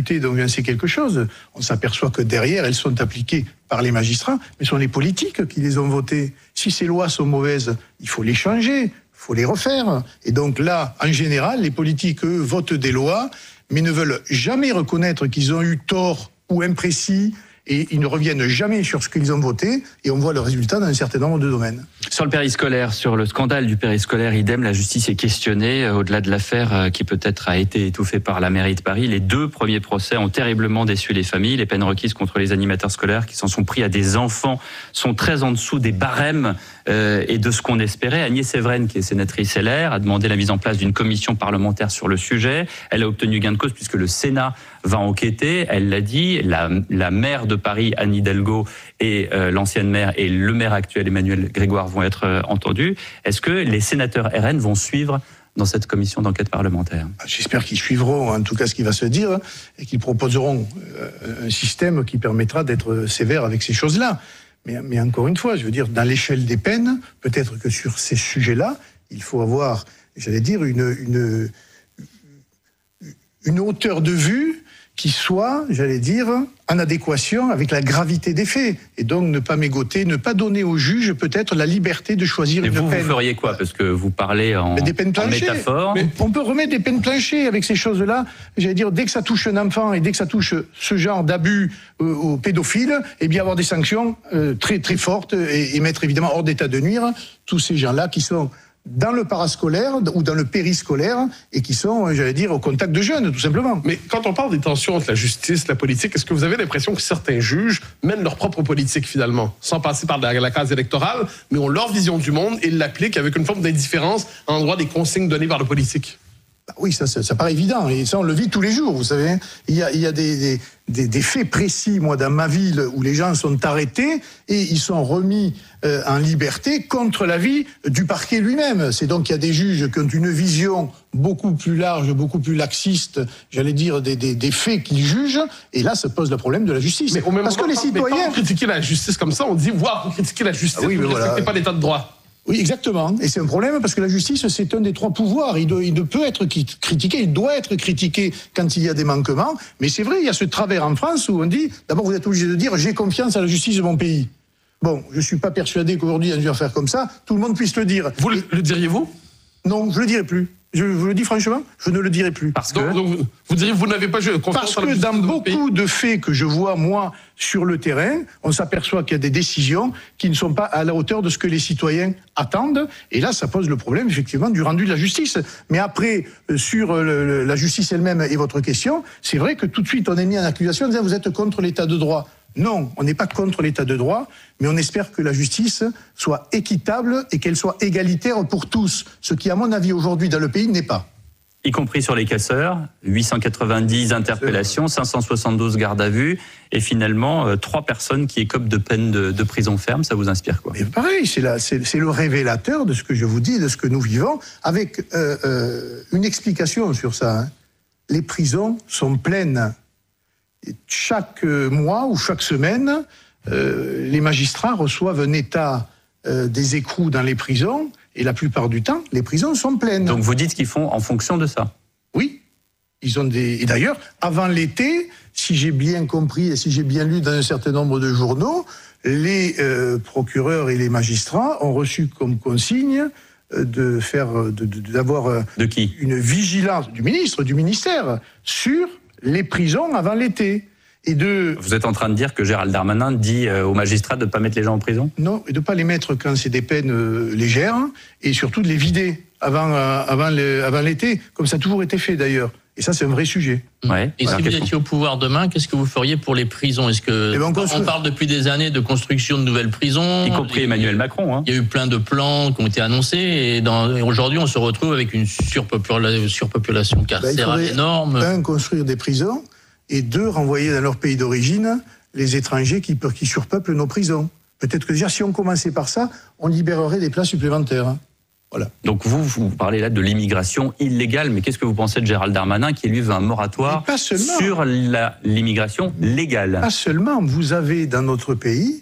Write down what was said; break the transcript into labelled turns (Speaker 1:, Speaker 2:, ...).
Speaker 1: difficulté dont vient c'est quelque chose. On s'aperçoit que derrière, elles sont appliquées par les magistrats, mais ce sont les politiques qui les ont votées. Si ces lois sont mauvaises, il faut les changer, il faut les refaire. Et donc là, en général, les politiques, eux, votent des lois, mais ne veulent jamais reconnaître qu'ils ont eu tort ou imprécis, et ils ne reviennent jamais sur ce qu'ils ont voté, et on voit le résultat dans un certain nombre de domaines.
Speaker 2: Sur le périscolaire, sur le scandale du périscolaire, idem, la justice est questionnée. Au-delà de l'affaire qui peut-être a été étouffée par la mairie de Paris, les 2 premiers procès ont terriblement déçu les familles. Les peines requises contre les animateurs scolaires qui s'en sont pris à des enfants sont très en dessous des barèmes et de ce qu'on espérait. Agnès Evren, qui est sénatrice LR, a demandé la mise en place d'une commission parlementaire sur le sujet. Elle a obtenu gain de cause puisque le Sénat va enquêter. Elle l'a dit, la maire de Paris, Anne Hidalgo, et l'ancienne maire et le maire actuel, Emmanuel Grégoire, vont être entendus. Est-ce que les sénateurs RN vont suivre dans cette commission d'enquête parlementaire?
Speaker 1: J'espère qu'ils suivront en tout cas ce qui va se dire et qu'ils proposeront un système qui permettra d'être sévère avec ces choses-là. Mais encore une fois, je veux dire, dans l'échelle des peines, peut-être que sur ces sujets-là, il faut avoir, j'allais dire, une hauteur de vue qui soit, j'allais dire, en adéquation avec la gravité des faits. Et donc ne pas mégoter, ne pas donner au juge peut-être la liberté de choisir une peine.
Speaker 2: Vous feriez quoi? Parce que vous parlez en métaphore.
Speaker 1: Mais on peut remettre des peines planchées avec ces choses-là. J'allais dire, dès que ça touche un enfant et dès que ça touche ce genre d'abus aux pédophiles, eh bien avoir des sanctions très très fortes et mettre évidemment hors d'état de nuire tous ces gens-là qui sont dans le parascolaire ou dans le périscolaire et qui sont, j'allais dire, au contact de jeunes, tout simplement.
Speaker 3: Mais quand on parle des tensions entre la justice, la politique, est-ce que vous avez l'impression que certains juges mènent leur propre politique finalement, sans passer par la case électorale, mais ont leur vision du monde et l'appliquent avec une forme d'indifférence à l'endroit des consignes données par le politique?
Speaker 1: Oui, ça paraît évident, et ça on le vit tous les jours, vous savez. Il y a des faits précis, moi, dans ma ville, où les gens sont arrêtés et ils sont remis en liberté contre l'avis du parquet lui-même. C'est donc qu'il y a des juges qui ont une vision beaucoup plus large, beaucoup plus laxiste, j'allais dire, des faits qu'ils jugent, et là se pose le problème de la justice.
Speaker 3: Mais au même
Speaker 1: Parce
Speaker 3: moment,
Speaker 1: que les citoyens...
Speaker 3: quand vous critiquez la justice comme ça, on dit « Waouh, vous critiquez la justice, vous ne respectez pas l'état de droit ».
Speaker 1: Oui, exactement. Et c'est un problème parce que la justice, c'est un des 3 pouvoirs. Il ne peut être critiqué, il doit être critiqué quand il y a des manquements. Mais c'est vrai, il y a ce travers en France où on dit, d'abord vous êtes obligé de dire, j'ai confiance à la justice de mon pays. Bon, je suis pas persuadé qu'aujourd'hui, dans une affaire comme ça, tout le monde puisse le dire.
Speaker 3: Vous le diriez-vous?
Speaker 1: Non, je le dirai plus. Je vous le dis franchement, je ne le dirai plus.
Speaker 3: Parce que donc vous diriez vous n'avez pas confiance
Speaker 1: parce
Speaker 3: dans la
Speaker 1: que
Speaker 3: justice
Speaker 1: dans beaucoup de faits que je vois, moi, sur le terrain, on s'aperçoit qu'il y a des décisions qui ne sont pas à la hauteur de ce que les citoyens attendent. Et là, ça pose le problème, effectivement, du rendu de la justice. Mais après, sur la justice elle-même et votre question, c'est vrai que tout de suite, on est mis en accusation en disant vous êtes contre l'état de droit. Non, on n'est pas contre l'état de droit, mais on espère que la justice soit équitable et qu'elle soit égalitaire pour tous. Ce qui, à mon avis, aujourd'hui, dans le pays, n'est pas.
Speaker 2: Y compris sur les casseurs, 890 interpellations, 572 gardes à vue, et finalement 3 personnes qui écopent de peine de prison ferme. Ça vous inspire quoi?
Speaker 1: Mais pareil, c'est le révélateur de ce que je vous dis, de ce que nous vivons, avec une explication sur ça. Hein. Les prisons sont pleines. Et chaque mois ou chaque semaine, les magistrats reçoivent un état des écrous dans les prisons, et la plupart du temps, les prisons sont pleines.
Speaker 2: Donc vous dites qu'ils font en fonction de ça?
Speaker 1: Oui. Ils ont et d'ailleurs, avant l'été, si j'ai bien compris et si j'ai bien lu dans un certain nombre de journaux, les procureurs et les magistrats ont reçu comme consigne d'avoir
Speaker 2: de qui? Une
Speaker 1: vigilance du ministère sur les prisons avant l'été.
Speaker 2: Vous êtes en train de dire que Gérald Darmanin dit aux magistrats de ne pas mettre les gens en prison? Non,
Speaker 1: et de ne pas les mettre quand c'est des peines légères, et surtout de les vider avant l'été, comme ça a toujours été fait d'ailleurs. Et ça, c'est un vrai sujet.
Speaker 4: Ouais. Et si vous étiez au pouvoir demain, qu'est-ce que vous feriez pour les prisons? Est-ce que on parle depuis des années de construction de nouvelles prisons,
Speaker 2: y compris Emmanuel Macron. Hein.
Speaker 4: Il y a eu plein de plans qui ont été annoncés, et aujourd'hui, on se retrouve avec une surpopulation carcérale énorme.
Speaker 1: Construire des prisons, et 2, renvoyer dans leur pays d'origine les étrangers qui surpeuplent nos prisons. Peut-être que déjà, si on commençait par ça, on libérerait des places supplémentaires. Voilà.
Speaker 2: Donc vous parlez là de l'immigration illégale, mais qu'est-ce que vous pensez de Gérald Darmanin qui lui veut un moratoire sur l'immigration légale?
Speaker 1: Pas seulement, vous avez dans notre pays